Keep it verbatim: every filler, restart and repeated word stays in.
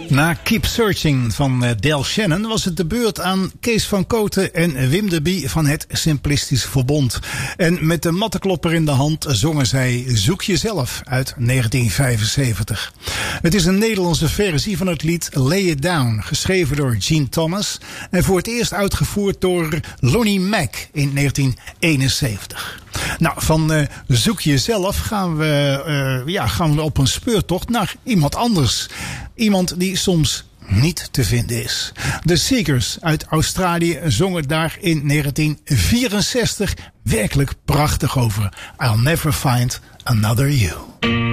Na Keep Searching van Del Shannon was het de beurt aan Kees van Kooten en Wim de Bie van het Simplistisch Verbond. En met de mattenklopper in de hand zongen zij Zoek Jezelf uit negentien vijfenzeventig. Het is een Nederlandse versie van het lied Lay It Down, geschreven door Gene Thomas en voor het eerst uitgevoerd door Lonnie Mack in negentien eenenzeventig. Nou, van uh, Zoek Jezelf gaan we, uh, ja, gaan we op een speurtocht naar iemand anders. Iemand die soms niet te vinden is. De Seekers uit Australië zongen daar in negentien vierenzestig werkelijk prachtig over. I'll never find another you.